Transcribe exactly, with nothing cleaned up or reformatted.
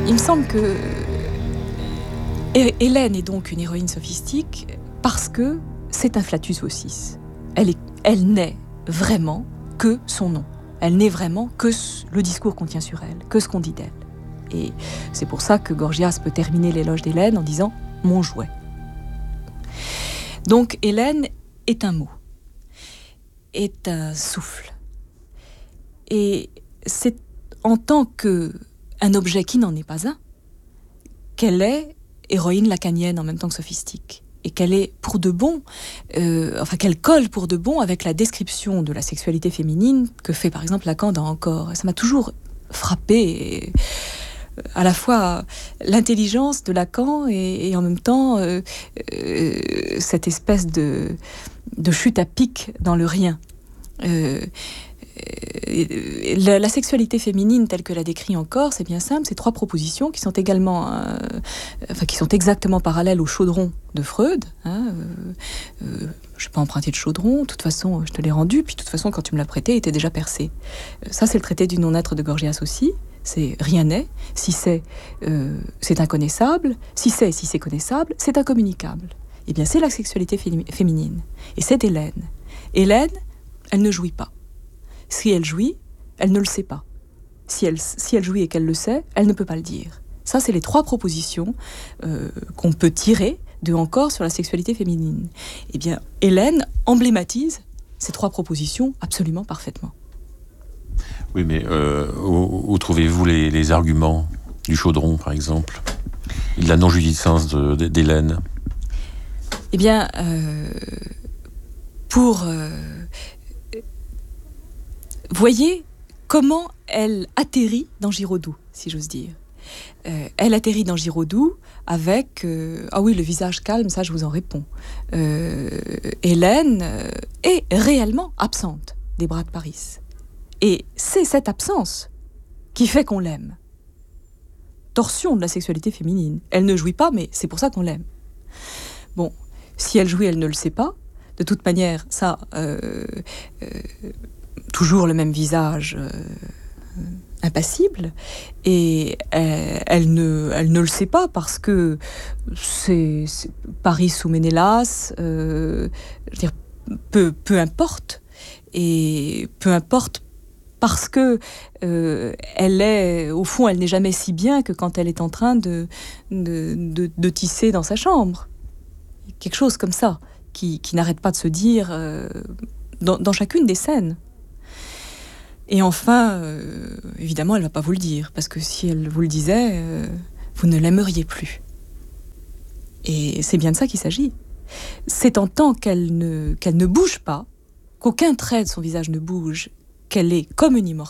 il me semble que Hélène est donc une héroïne sophistique parce que c'est un flatus vocis. Elle, est, elle n'est vraiment que son nom. Elle n'est vraiment que le discours qu'on tient sur elle, que ce qu'on dit d'elle. Et c'est pour ça que Gorgias peut terminer l'éloge d'Hélène en disant « mon jouet ». Donc Hélène est un mot, est un souffle. Et c'est en tant qu'un objet qui n'en est pas un, qu'elle est héroïne lacanienne en même temps que sophistique. Et qu'elle est pour de bon, euh, enfin qu'elle colle pour de bon avec la description de la sexualité féminine que fait par exemple Lacan dans Encore. Ça m'a toujours frappé, et, à la fois l'intelligence de Lacan et, et en même temps euh, euh, cette espèce de, de chute à pic dans le rien. Euh, La, la sexualité féminine telle que la décrit Encore, c'est bien simple, c'est trois propositions qui sont également, euh, enfin qui sont exactement parallèles au chaudron de Freud. Hein, euh, euh, je n'ai pas emprunté de chaudron, de toute façon, je te l'ai rendu, puis de toute façon, quand tu me l'as prêté, il était déjà percé. Euh, ça, c'est le traité du non-être de Gorgias aussi. C'est rien n'est. Si c'est, euh, c'est inconnaissable. Si c'est, si c'est connaissable, c'est incommunicable. Eh bien, c'est la sexualité fé- féminine. Et c'est Hélène. Hélène, elle ne jouit pas. Si elle jouit, elle ne le sait pas. Si elle, si elle jouit et qu'elle le sait, elle ne peut pas le dire. Ça, c'est les trois propositions euh, qu'on peut tirer de Encore sur la sexualité féminine. Eh bien, Hélène emblématise ces trois propositions absolument parfaitement. Oui, mais euh, où, où trouvez-vous les, les arguments du chaudron, par exemple, et de la non-jouissance de, de, d'Hélène ? Eh bien, euh, pour... Euh, voyez comment elle atterrit dans Giraudoux, si j'ose dire. Euh, elle atterrit dans Giraudoux avec... Euh, ah oui, le visage calme, ça je vous en réponds. Euh, Hélène euh, est réellement absente des bras de Paris. Et c'est cette absence qui fait qu'on l'aime. Torsion de la sexualité féminine. Elle ne jouit pas, mais c'est pour ça qu'on l'aime. Bon, si elle jouit, elle ne le sait pas. De toute manière, ça... Euh, euh, toujours le même visage euh, impassible, et elle, elle, ne, elle ne le sait pas parce que c'est, c'est Paris sous Ménélas, euh, je veux dire, peu, peu importe, et peu importe parce que euh, elle est, au fond, elle n'est jamais si bien que quand elle est en train de, de, de, de tisser dans sa chambre. Quelque chose comme ça, qui, qui n'arrête pas de se dire euh, dans, dans chacune des scènes. Et enfin, euh, évidemment, elle ne va pas vous le dire, parce que si elle vous le disait, euh, vous ne l'aimeriez plus. Et c'est bien de ça qu'il s'agit. C'est en tant qu'elle ne, qu'elle ne bouge pas, qu'aucun trait de son visage ne bouge, qu'elle est comme une immortelle.